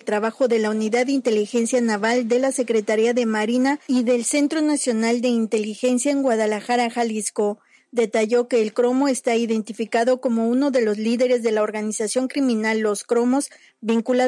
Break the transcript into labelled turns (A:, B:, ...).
A: trabajo de la Unidad de Inteligencia Naval de la Secretaría de Marina y del Centro Nacional de Inteligencia en Guadalajara, Jalisco. Detalló que el cromo está identificado como uno de los líderes de la organización criminal Los Cromos, vinculado